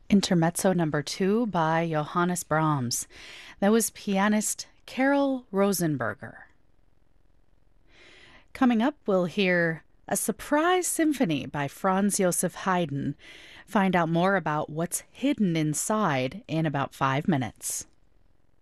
Intermezzo number 2 by Johannes Brahms. That was pianist Carol Rosenberger. Coming up, we'll hear a surprise symphony by Franz Joseph Haydn. Find out more about what's hidden inside in about 5 minutes.